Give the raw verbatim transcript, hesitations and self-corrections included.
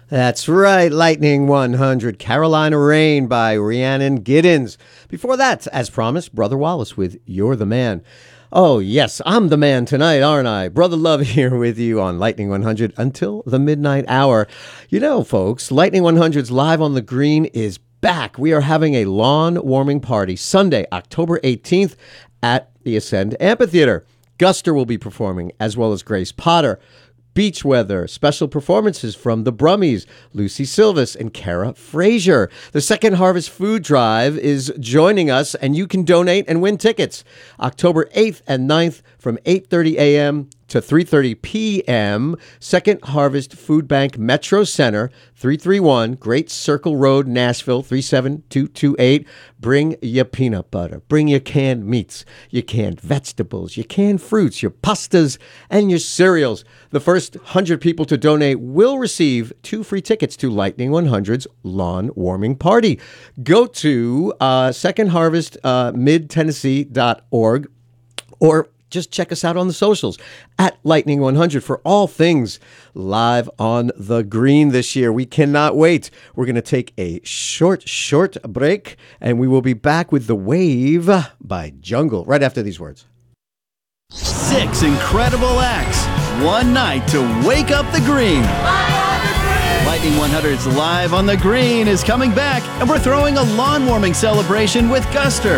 That's right, Lightning one hundred, Carolina Rain by Rhiannon Giddens. Before that, as promised, Brother Wallace with You're the Man. Oh, yes, I'm the man tonight, aren't I? Brother Love here with you on Lightning one hundred until the midnight hour. You know, folks, Lightning one hundred's Live on the Green is back. We are having a lawn warming party Sunday, October eighteenth at the Ascend Amphitheater. Guster will be performing, as well as Grace Potter. Beach Weather, special performances from the Brummies, Lucy Silvas, and Kara Frazier. The Second Harvest Food Drive is joining us, and you can donate and win tickets. October eighth and ninth from eight thirty a.m. to three thirty p.m. Second Harvest Food Bank Metro Center, three thirty-one Great Circle Road, Nashville, three seven two two eight. Bring your peanut butter, bring your canned meats, your canned vegetables, your canned fruits, your pastas, and your cereals. The first one hundred people to donate will receive two free tickets to Lightning one hundred's lawn warming party. Go to uh, second harvest mid tennessee dot org or just check us out on the socials at Lightning one hundred for all things Live on the Green this year. We cannot wait. We're going to take a short, short break, and we will be back with The Wave by Jungle right after these words. Six incredible acts, one night to wake up the green. Lightning one hundred's Live on the Green is coming back, and we're throwing a lawn warming celebration with Guster.